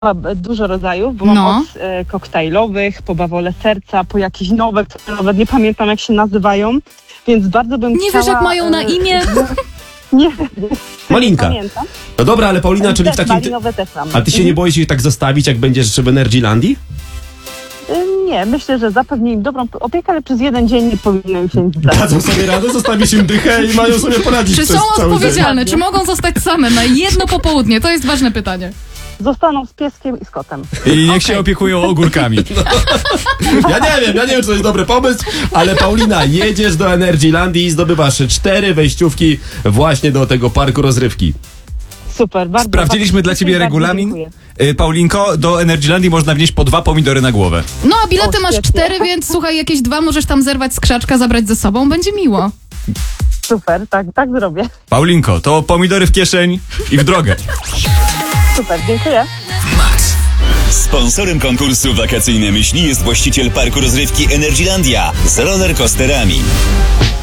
dużo rodzajów, bo mam od koktajlowych, po bawole serca, po jakieś nowe, które nawet nie pamiętam jak się nazywają, więc bardzo bym Nie chciała... wiesz jak mają na imię? Nie, Malinka. nie pamiętam. No dobra, ale Paulina, czyli w takim... Malinowe też mam. A ty się nie boisz ich tak zostawić, jak będziesz w Energylandii? Nie, myślę, że zapewni im dobrą opiekę, ale przez jeden dzień nie powinno im się nic zdarzyć. Dadzą sobie radę, zostawisz im dychę i mają sobie poradzić Czy przez są cały odpowiedzialne? dzień. Czy mogą zostać same na jedno popołudnie? To jest ważne pytanie. Zostaną z pieskiem i z kotem. I niech się opiekują ogórkami. Ja nie wiem, czy to jest dobry pomysł, ale Paulina, jedziesz do Energylandii i zdobywasz 4 wejściówki właśnie do tego parku rozrywki. Super, bardzo. Sprawdziliśmy dla ciebie bardzo regulamin. dziękuję. Paulinko, do Energylandii można wnieść po 2 pomidory na głowę. No a bilety masz świetnie. 4, więc słuchaj, jakieś 2 możesz tam zerwać z krzaczka, zabrać ze sobą, będzie miło. Super, tak zrobię. Paulinko, to pomidory w kieszeń i w drogę. Super, dziękuję. Sponsorem konkursu Wakacyjne Myśli jest właściciel parku rozrywki Energylandia z rollercoasterami.